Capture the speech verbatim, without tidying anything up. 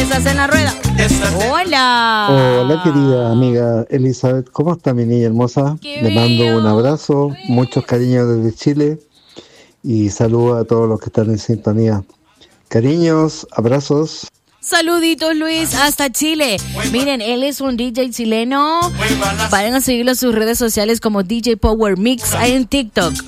Estás en la rueda. Hola. Hola, querida amiga Elizabeth. ¿Cómo está mi niña hermosa? Qué Le mando bello. un abrazo, muchos cariños desde Chile y saludos a todos los que están en sintonía. Cariños, abrazos. Saluditos, Luis, hasta Chile. Miren, él es un D J chileno. Vayan a seguirlo en sus redes sociales como D J Power Mix ahí en TikTok.